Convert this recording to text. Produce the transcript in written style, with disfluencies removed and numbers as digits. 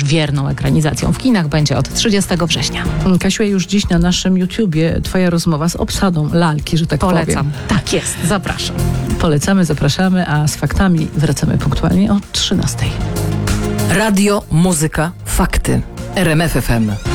już wierną ekranizacją. W kinach będzie od 30 września. Kasiu, już dziś na naszym YouTubie twoja rozmowa z obsadą lalki, że tak Polecam. powiem. Tak jest, zapraszam. Polecamy, zapraszamy, a z faktami wracamy punktualnie o 13:00. Radio, muzyka, fakty. RMF FM.